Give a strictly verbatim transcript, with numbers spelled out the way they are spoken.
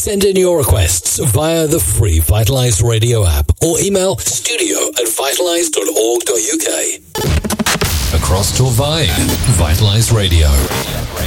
Send in your requests via the free Vitalize Radio app or email studio at vitalize dot org dot uk. Across Torvine, Vitalize Radio.